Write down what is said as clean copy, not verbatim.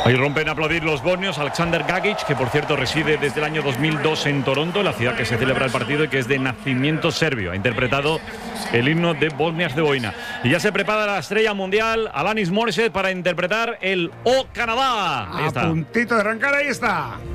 Hoy rompen a aplaudir los bosnios. Aleksandar Gagic, que por cierto reside desde el año 2002 en Toronto, la ciudad que se celebra el partido y que es de nacimiento serbio. Ha interpretado el himno de Bosnia-Herzegovina. Y ya se prepara la estrella mundial, Alanis Morissette, para interpretar el O Canadá. A puntito de arrancar, ahí está.